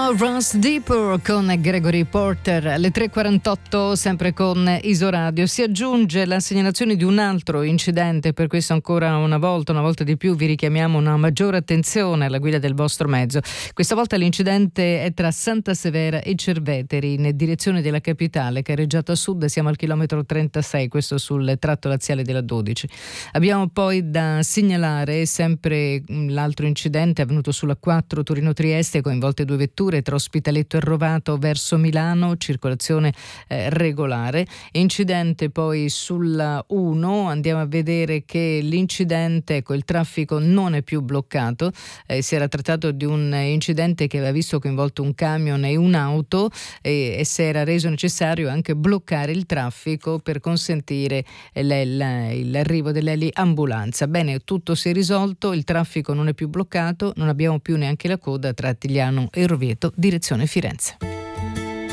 Runs Deeper con Gregory Porter alle 3:48, sempre con Isoradio. Si aggiunge la segnalazione di un altro incidente, per questo ancora una volta di più vi richiamiamo una maggiore attenzione alla guida del vostro mezzo. Questa volta l'incidente è tra Santa Severa e Cerveteri in direzione della capitale, Carreggiata Sud. Siamo al chilometro 36, questo sul tratto laziale della 12. Abbiamo poi da segnalare sempre l'altro incidente avvenuto sulla 4 Torino-Trieste, coinvolte due vetture tra Ospitaletto e Rovato verso Milano, circolazione regolare. Incidente poi sulla 1, andiamo a vedere che l'incidente, il traffico non è più bloccato, si era trattato di un incidente che aveva visto coinvolto un camion e un'auto e si era reso necessario anche bloccare il traffico per consentire l'arrivo dell'ambulanza. Bene, tutto si è risolto, il traffico non è più bloccato, non abbiamo più neanche la coda tra Tigliano e Roveto, direzione Firenze.